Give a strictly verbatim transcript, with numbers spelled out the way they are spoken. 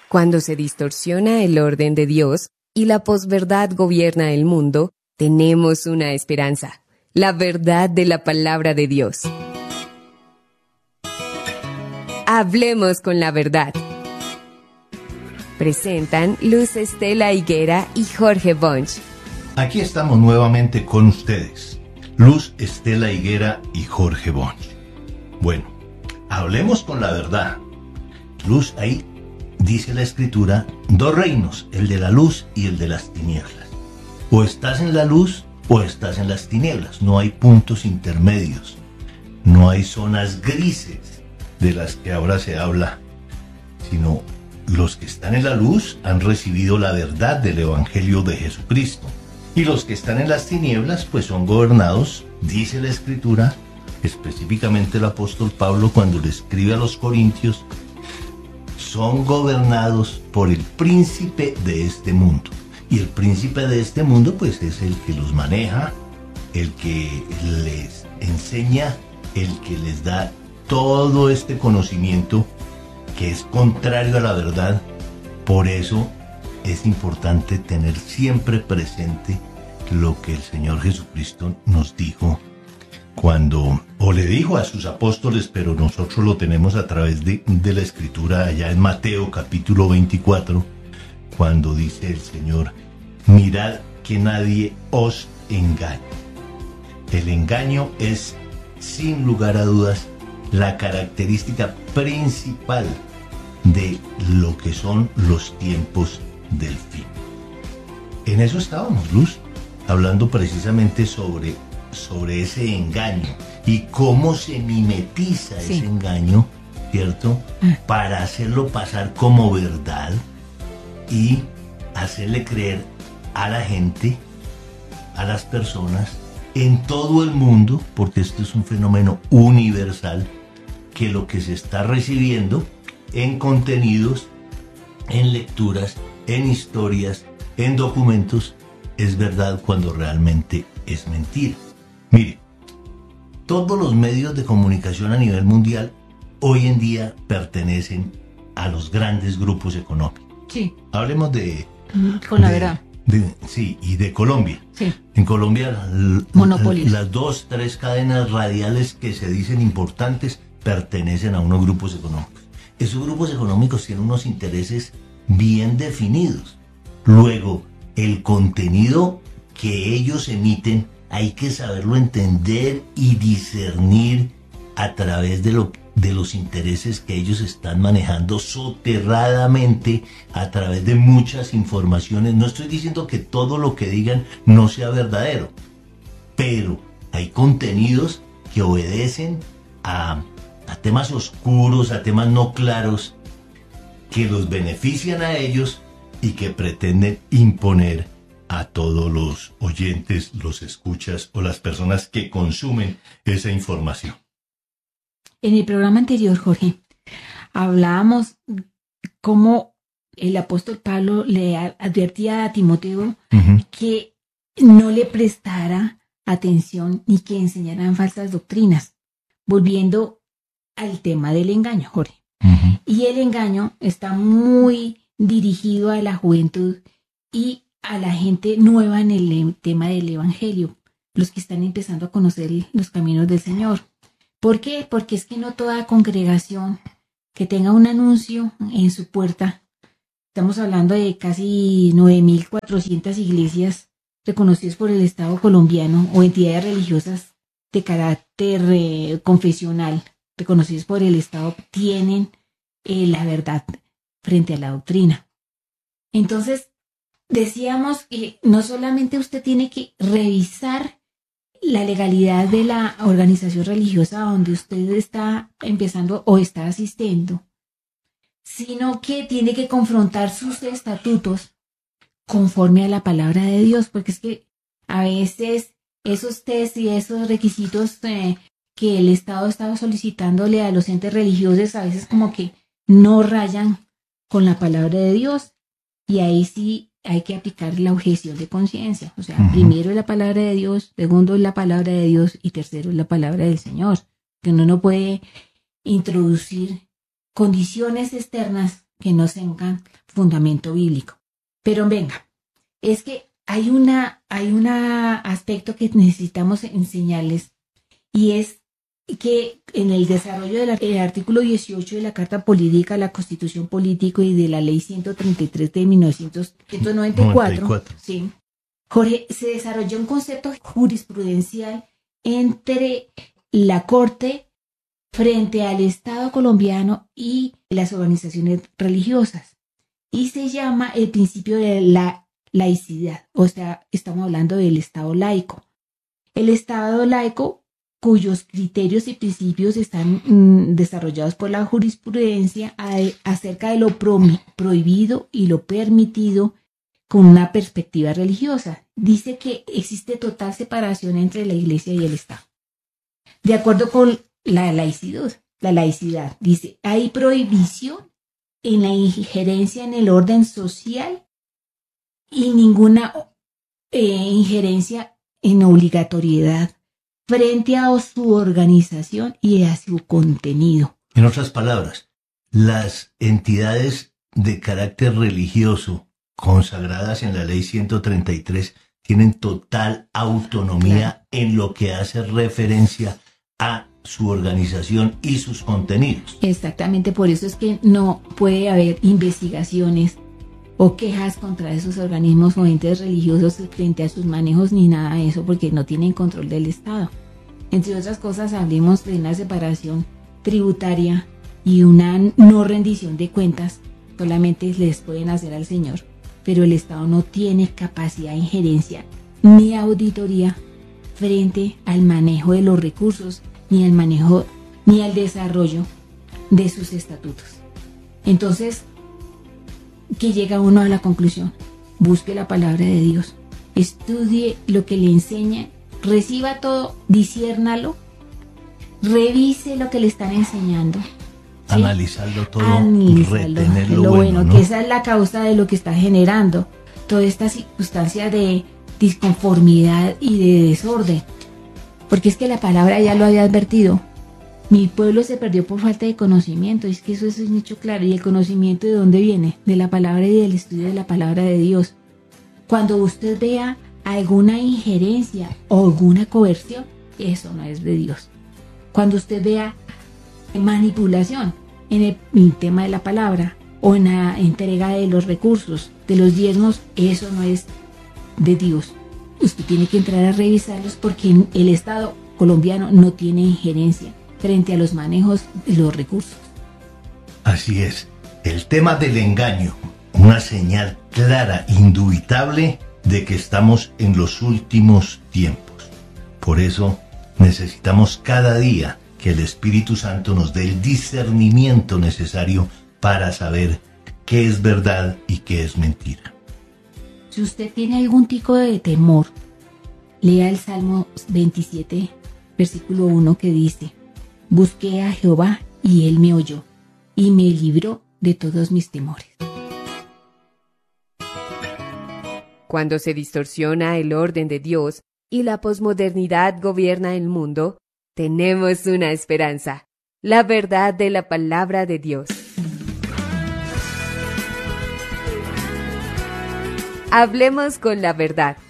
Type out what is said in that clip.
Cuando se distorsiona el orden de Dios y la posverdad gobierna el mundo, tenemos una esperanza, la verdad de la palabra de Dios. Hablemos con la verdad. Presentan Luz Estela Higuera y Jorge Bunch. Aquí estamos nuevamente con ustedes, Luz Estela Higuera y Jorge Bunch. Bueno, hablemos con la verdad. Luz, ahí dice la Escritura, dos reinos, el de la luz y el de las tinieblas. O estás en la luz o estás en las tinieblas. No hay puntos intermedios. No hay zonas grises de las que ahora se habla, sino los que están en la luz han recibido la verdad del Evangelio de Jesucristo. Y los que están en las tinieblas, pues son gobernados, dice la Escritura, específicamente el apóstol Pablo cuando le escribe a los Corintios, son gobernados por el príncipe de este mundo. Y el príncipe de este mundo, pues es el que los maneja, el que les enseña, el que les da todo este conocimiento que es contrario a la verdad. Por eso es importante tener siempre presente lo que el Señor Jesucristo nos dijo cuando, o le dijo a sus apóstoles, pero nosotros lo tenemos a través de, de la Escritura allá en Mateo capítulo veinticuatro, cuando dice el Señor, mirad que nadie os engañe. El engaño es, sin lugar a dudas, la característica principal de lo que son los tiempos del fin. En eso estábamos, Luz, hablando precisamente sobre, sobre ese engaño y cómo se mimetiza sí. ese engaño, ¿cierto? Para hacerlo pasar como verdad y hacerle creer a la gente, a las personas, en todo el mundo, porque esto es un fenómeno universal, que lo que se está recibiendo en contenidos, en lecturas, en historias, en documentos, es verdad cuando realmente es mentira. Mire, todos los medios de comunicación a nivel mundial hoy en día pertenecen a los grandes grupos económicos. Sí. Hablemos de... Con la de, verdad. De, sí, y de Colombia. Sí. En Colombia, Monopolios. Las dos, tres cadenas radiales que se dicen importantes pertenecen a unos grupos económicos. Esos grupos económicos tienen unos intereses bien definidos. Luego, el contenido que ellos emiten hay que saberlo entender y discernir a través de, lo, de los intereses que ellos están manejando soterradamente a través de muchas informaciones. No estoy diciendo que todo lo que digan no sea verdadero, pero hay contenidos que obedecen a a temas oscuros, a temas no claros, que los benefician a ellos y que pretenden imponer a todos los oyentes, los escuchas o las personas que consumen esa información. En el programa anterior, Jorge, hablábamos cómo el apóstol Pablo le advertía a Timoteo uh-huh. que no le prestara atención ni que enseñaran falsas doctrinas, volviendo al tema del engaño, Jorge. Uh-huh. Y el engaño está muy dirigido a la juventud y a la gente nueva en el tema del evangelio, los que están empezando a conocer los caminos del Señor. ¿Por qué? Porque es que no toda congregación que tenga un anuncio en su puerta, estamos hablando de casi nueve mil cuatrocientas iglesias reconocidas por el Estado colombiano o entidades religiosas de carácter eh, confesional, reconocidos por el Estado, tienen eh, la verdad frente a la doctrina. Entonces, decíamos que no solamente usted tiene que revisar la legalidad de la organización religiosa donde usted está empezando o está asistiendo, sino que tiene que confrontar sus estatutos conforme a la palabra de Dios, porque es que a veces esos test y esos requisitos eh, que el Estado estaba solicitándole a los entes religiosos a veces como que no rayan con la palabra de Dios, y ahí sí hay que aplicar la objeción de conciencia. O sea, uh-huh. primero es la palabra de Dios, segundo es la palabra de Dios y tercero es la palabra del Señor. Que uno no puede introducir condiciones externas que no tengan fundamento bíblico. Pero venga, es que hay una, hay un aspecto que necesitamos enseñarles, y es que en el desarrollo del artículo dieciocho de la Carta Política, la Constitución Política y de la Ley ciento treinta y tres de mil novecientos noventa y cuatro, noventa y cuatro. Sí, Jorge, se desarrolló un concepto jurisprudencial entre la Corte frente al Estado colombiano y las organizaciones religiosas, y se llama el principio de la laicidad, o sea, estamos hablando del Estado laico. El Estado laico, cuyos criterios y principios están mm, desarrollados por la jurisprudencia a, acerca de lo pro, prohibido y lo permitido con una perspectiva religiosa. Dice que existe total separación entre la Iglesia y el Estado. De acuerdo con la laicidad, la laicidad dice, hay prohibición en la injerencia en el orden social y ninguna eh, injerencia en obligatoriedad frente a su organización y a su contenido. En otras palabras, las entidades de carácter religioso consagradas en la Ley ciento treinta y tres tienen total autonomía, claro, en lo que hace referencia a su organización y sus contenidos. Exactamente, por eso es que no puede haber investigaciones o quejas contra esos organismos o entes religiosos frente a sus manejos ni nada de eso, porque no tienen control del Estado. Entre otras cosas, hablemos de una separación tributaria y una no rendición de cuentas, solamente les pueden hacer al Señor, pero el Estado no tiene capacidad de injerencia ni auditoría frente al manejo de los recursos, ni al manejo, ni al desarrollo de sus estatutos. Entonces, ¿qué llega uno a la conclusión? Busque la palabra de Dios, estudie lo que le enseña, reciba todo, disciérnalo, revise lo que le están enseñando. ¿Sí? Analizarlo todo, Analizarlo, retener lo, lo bueno, bueno, ¿no? Que esa es la causa de lo que está generando toda esta circunstancia de disconformidad y de desorden. Porque es que la palabra ya lo había advertido. Mi pueblo se perdió por falta de conocimiento. Y es que eso es un hecho claro. ¿Y el conocimiento de dónde viene? De la palabra y del estudio de la palabra de Dios. Cuando usted vea alguna injerencia o alguna coerción, eso no es de Dios. Cuando usted vea manipulación en el, en el tema de la palabra o en la entrega de los recursos, de los diezmos, eso no es de Dios. Usted tiene que entrar a revisarlos porque el Estado colombiano no tiene injerencia frente a los manejos de los recursos. Así es. El tema del engaño, una señal clara, indubitable, de que estamos en los últimos tiempos. Por eso necesitamos cada día que el Espíritu Santo nos dé el discernimiento necesario para saber qué es verdad y qué es mentira. Si usted tiene algún tipo de temor, lea el Salmo veintisiete, versículo uno, que dice: busqué a Jehová y él me oyó y me libró de todos mis temores. Cuando se distorsiona el orden de Dios y la posmodernidad gobierna el mundo, tenemos una esperanza: la verdad de la palabra de Dios. Hablemos con la verdad.